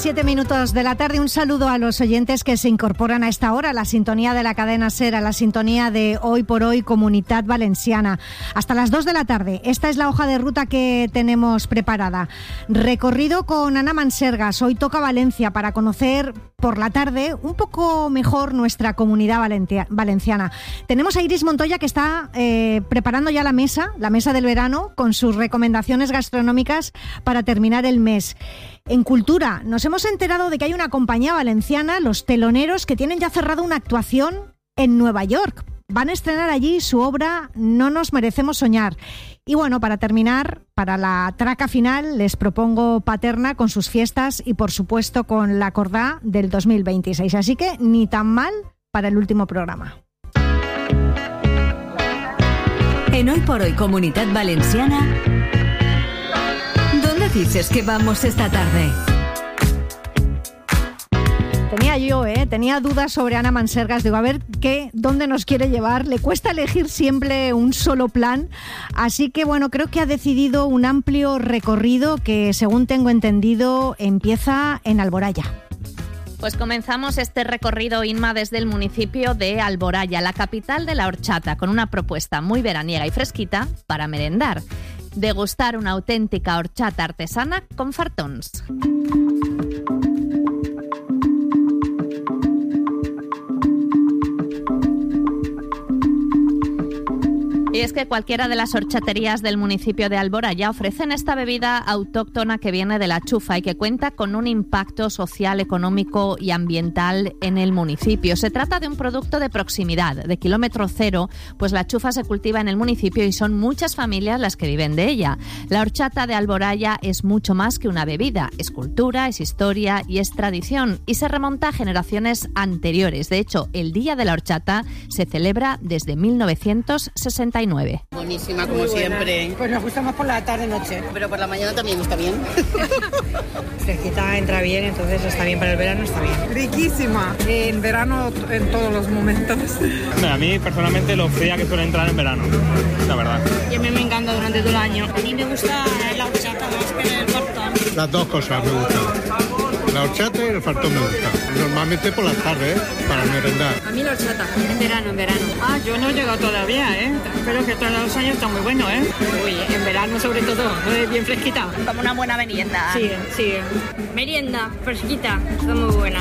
7:07 de la tarde. Un saludo a los oyentes que se incorporan a esta hora, a la sintonía de la cadena SER, a la sintonía de Hoy por Hoy Comunitat Valenciana. Hasta las 2 de la tarde. Esta es la hoja de ruta que tenemos preparada. Recorrido con Ana Mansergas. Hoy toca Valencia para conocer por la tarde un poco mejor nuestra comunidad valenciana. Tenemos a Iris Montoya, que está preparando ya la mesa del verano, con sus recomendaciones gastronómicas para terminar el mes. En cultura, nos hemos enterado de que hay una compañía valenciana, Los Teloneros, que tienen ya cerrado una actuación en Nueva York. Van a estrenar allí su obra No nos merecemos soñar. Y bueno, para terminar, para la traca final, les propongo Paterna con sus fiestas y, por supuesto, con la Cordá del 2026. Así que ni tan mal para el último programa. En Hoy por Hoy Comunitat Valenciana, ¿dónde dices que vamos esta tarde? Tenía dudas sobre Ana Mansergas. Digo, a ver dónde nos quiere llevar. Le cuesta elegir siempre un solo plan. Así que, bueno, creo que ha decidido un amplio recorrido que, según tengo entendido, empieza en Alboraya. Pues comenzamos este recorrido, Inma, desde el municipio de Alboraya, la capital de la horchata, con una propuesta muy veraniega y fresquita para merendar. Degustar una auténtica horchata artesana con fartons. Y es que cualquiera de las horchaterías del municipio de Alboraya ofrecen esta bebida autóctona que viene de la chufa y que cuenta con un impacto social, económico y ambiental en el municipio. Se trata de un producto de proximidad, de kilómetro cero, pues la chufa se cultiva en el municipio y son muchas familias las que viven de ella. La horchata de Alboraya es mucho más que una bebida, es cultura, es historia y es tradición, y se remonta a generaciones anteriores. De hecho, el Día de la Horchata se celebra desde 1969. Buenísima, como siempre. Pues nos gusta más por la tarde-noche. Pero por la mañana también está bien. Fresquita, entra bien, entonces está bien para el verano, está bien. Riquísima. En verano, en todos los momentos. A mí, personalmente, lo fría que suele entrar en verano, la verdad. Y a mí me encanta durante todo el año. A mí me gusta la horchata más que el fartón. Las dos cosas me gustan. La horchata y el fartón me gustan. Normalmente por las tardes, para merendar. A mí la horchata, en verano. Yo no he llegado todavía, Espero que todos los años está muy bueno, Uy, en verano sobre todo, bien fresquita. Como una buena merienda. Sí. Merienda, fresquita, está muy buena.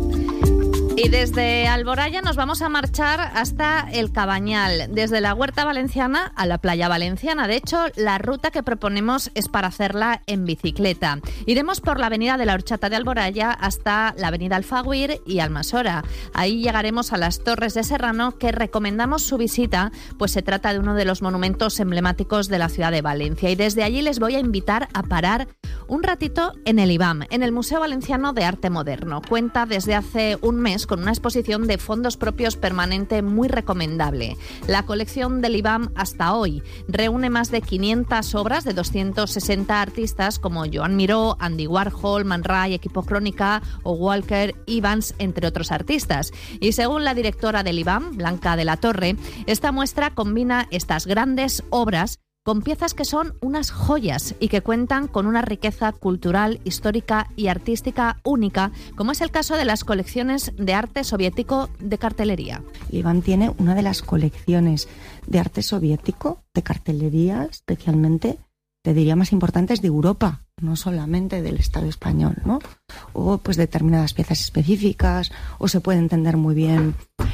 Y desde Alboraya nos vamos a marchar hasta el Cabañal, desde la Huerta Valenciana a la Playa Valenciana. De hecho, la ruta que proponemos es para hacerla en bicicleta. Iremos por la avenida de la Horchata de Alboraya hasta la avenida Alfaguir y Almasora. Ahí llegaremos a las Torres de Serrano, que recomendamos su visita, pues se trata de uno de los monumentos emblemáticos de la ciudad de Valencia. Y desde allí les voy a invitar a parar un ratito en el IBAM, en el Museo Valenciano de Arte Moderno. Cuenta desde hace un mes con una exposición de fondos propios permanente muy recomendable. La colección del IBAM hasta hoy reúne más de 500 obras de 260 artistas como Joan Miró, Andy Warhol, Man Ray, Equipo Crónica o Walker Evans, entre otros artistas. Y según la directora del IBAM, Blanca de la Torre, esta muestra combina estas grandes obras con piezas que son unas joyas y que cuentan con una riqueza cultural, histórica y artística única, como es el caso de las colecciones de arte soviético de cartelería. Iván tiene una de las colecciones de arte soviético, de cartelería especialmente, te diría más importantes de Europa, no solamente del Estado español, ¿no? O pues determinadas piezas específicas, o se puede entender muy bien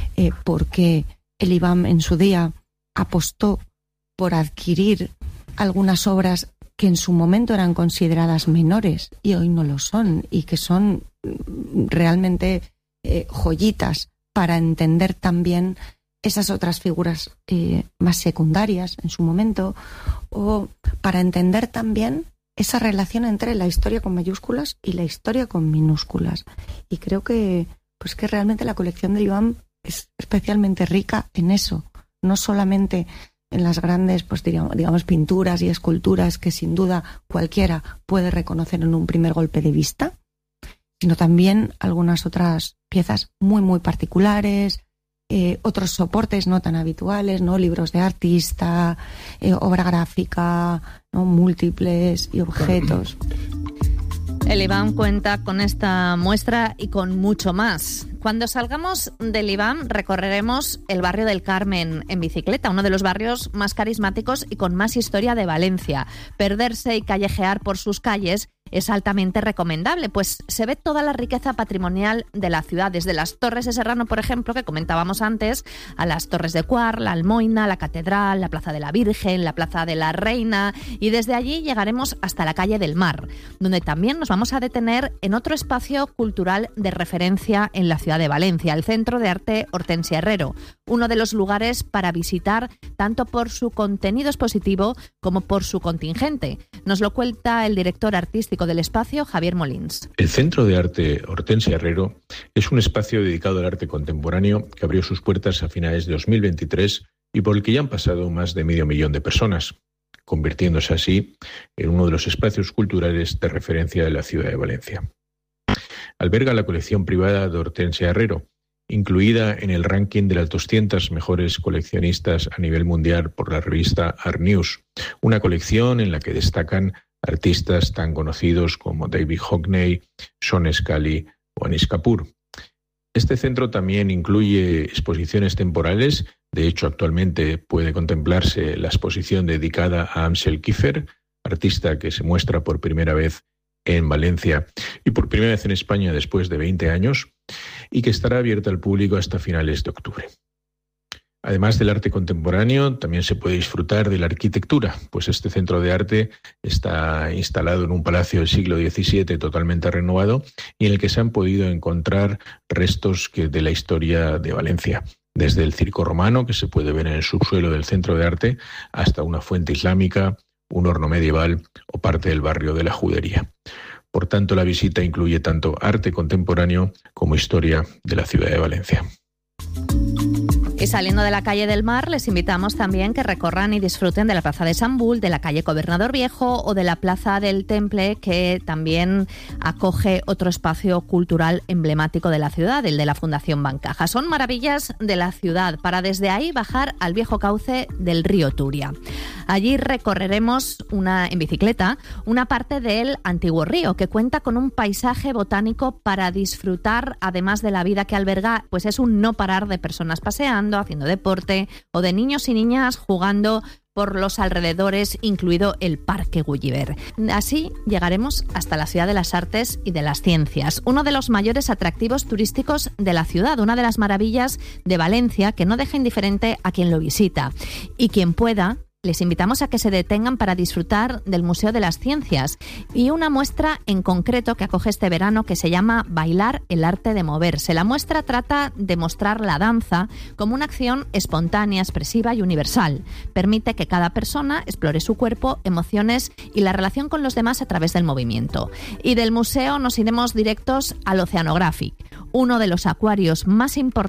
por qué el IBAM en su día apostó por adquirir algunas obras que en su momento eran consideradas menores y hoy no lo son, y que son realmente joyitas para entender también esas otras figuras más secundarias en su momento, o para entender también esa relación entre la historia con mayúsculas y la historia con minúsculas. Y creo que realmente la colección de Iván es especialmente rica en eso, no solamente en las grandes, pues digamos, pinturas y esculturas que sin duda cualquiera puede reconocer en un primer golpe de vista, sino también algunas otras piezas muy, muy particulares, otros soportes no tan habituales, ¿no? Libros de artista, obra gráfica, ¿no? Múltiples y objetos. El IBAM cuenta con esta muestra y con mucho más. Cuando salgamos del IBAM recorreremos el barrio del Carmen en bicicleta, uno de los barrios más carismáticos y con más historia de Valencia. Perderse y callejear por sus calles es altamente recomendable, pues se ve toda la riqueza patrimonial de la ciudad, desde las Torres de Serrano, por ejemplo, que comentábamos antes, a las Torres de Cuar, la Almoina, la Catedral, la Plaza de la Virgen, la Plaza de la Reina, y desde allí llegaremos hasta la Calle del Mar, donde también nos vamos a detener en otro espacio cultural de referencia en la ciudad de Valencia, el Centro de Arte Hortensia Herrero, uno de los lugares para visitar tanto por su contenido expositivo como por su contingente. Nos lo cuenta el director artístico del espacio, Javier Molins. El Centro de Arte Hortensia Herrero es un espacio dedicado al arte contemporáneo que abrió sus puertas a finales de 2023 y por el que ya han pasado más de 500.000 de personas, convirtiéndose así en uno de los espacios culturales de referencia de la ciudad de Valencia. Alberga la colección privada de Hortensia Herrero, incluida en el ranking de las 200 mejores coleccionistas a nivel mundial por la revista Art News, una colección en la que destacan artistas tan conocidos como David Hockney, Sean Scully o Anish Kapoor. Este centro también incluye exposiciones temporales. De hecho, actualmente puede contemplarse la exposición dedicada a Amsel Kiefer, artista que se muestra por primera vez en Valencia y por primera vez en España después de 20 años, y que estará abierta al público hasta finales de octubre. Además del arte contemporáneo, también se puede disfrutar de la arquitectura, pues este centro de arte está instalado en un palacio del siglo XVII totalmente renovado y en el que se han podido encontrar restos de la historia de Valencia, desde el circo romano, que se puede ver en el subsuelo del centro de arte, hasta una fuente islámica, un horno medieval o parte del barrio de la Judería. Por tanto, la visita incluye tanto arte contemporáneo como historia de la ciudad de Valencia. Y saliendo de la Calle del Mar, les invitamos también que recorran y disfruten de la Plaza de Sant Bull, de la Calle Gobernador Viejo o de la Plaza del Temple, que también acoge otro espacio cultural emblemático de la ciudad, el de la Fundación Bancaja. Son maravillas de la ciudad para desde ahí bajar al viejo cauce del río Turia. Allí recorreremos en bicicleta una parte del antiguo río que cuenta con un paisaje botánico para disfrutar, además de la vida que alberga, pues es un no parar de personas paseando, haciendo deporte o de niños y niñas jugando por los alrededores, incluido el Parque Gulliver. Así llegaremos hasta la Ciudad de las Artes y de las Ciencias, uno de los mayores atractivos turísticos de la ciudad, una de las maravillas de Valencia que no deja indiferente a quien lo visita. Y quien pueda, les invitamos a que se detengan para disfrutar del Museo de las Ciencias y una muestra en concreto que acoge este verano que se llama Bailar el arte de moverse. La muestra trata de mostrar la danza como una acción espontánea, expresiva y universal. Permite que cada persona explore su cuerpo, emociones y la relación con los demás a través del movimiento. Y del museo nos iremos directos al Oceanographic, uno de los acuarios más importantes